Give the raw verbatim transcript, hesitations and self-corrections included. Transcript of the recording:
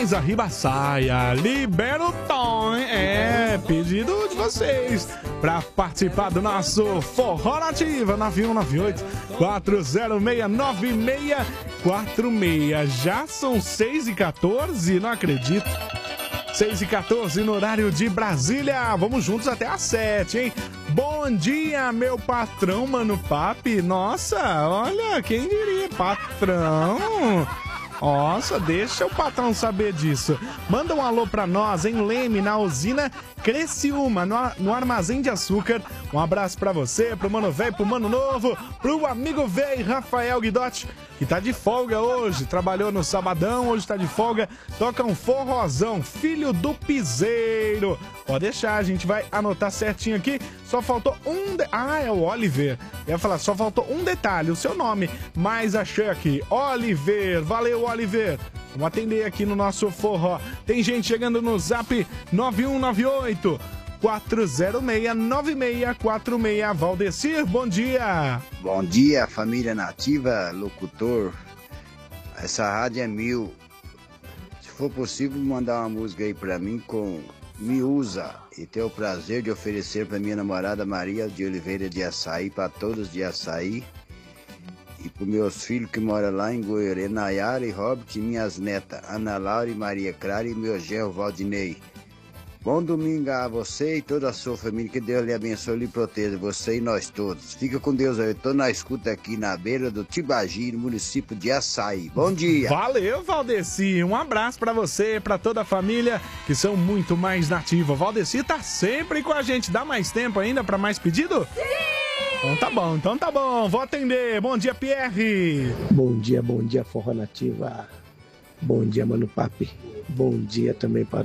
Arriba a saia, libera o tom, hein? É, pedido de vocês para participar do nosso Forró Nativa, nove um nove oito, quatro zero seis, nove seis quatro seis. Já são seis e quatorze, não acredito. seis e quatorze no horário de Brasília. Vamos juntos até às sete, hein? Bom dia, meu patrão, Mano Papi. Nossa, olha, quem diria, patrão. Nossa, deixa o patrão saber disso. Manda um alô pra nós em Leme, na usina Criciúma, no, no Armazém de Açúcar. Um abraço pra você, pro Mano Velho, pro Mano Novo, pro amigo velho Rafael Guidotti, que tá de folga hoje. Trabalhou no sabadão, hoje tá de folga. Toca um forrozão, filho do piseiro. Pode deixar, a gente vai anotar certinho aqui. Só faltou um... De... Ah, é o Oliver. Eu ia falar, só faltou um detalhe, o seu nome. Mas achei aqui, Oliver. Valeu, Oliver. Vamos atender aqui no nosso forró. Tem gente chegando no zap nove um nove oito, quatro zero seis, nove seis quatro seis. Valdecir, bom dia. Bom dia, família nativa, locutor. Essa rádio é mil. Se for possível, mandar uma música aí pra mim com Me Usa. E ter o prazer de oferecer pra minha namorada Maria de Oliveira de Açaí, pra todos de Açaí. E para meus filhos que moram lá em Goiânia, Nayara e Robert, e minhas netas, Ana Laura e Maria Clara, e meu genro Valdinei. Bom domingo a você e toda a sua família, que Deus lhe abençoe e lhe proteja, você e nós todos. Fica com Deus aí, eu tô na escuta aqui na beira do Tibagi, no município de Açaí. Bom dia! Valeu, Valdeci, um abraço pra você, pra toda a família, que são muito mais nativos. Valdeci tá sempre com a gente, dá mais tempo ainda pra mais pedido? Sim! Então tá bom, então tá bom, vou atender. Bom dia, Pierre. Bom dia, bom dia, Forró Nativa. Bom dia, Mano Papi. Bom dia também para